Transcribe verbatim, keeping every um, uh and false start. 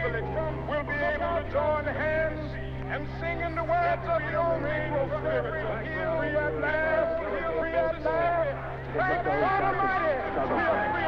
will be able to join hands and sing in the words of the old Negro spirit. Free at last, free at last. Thank God Almighty, we are free.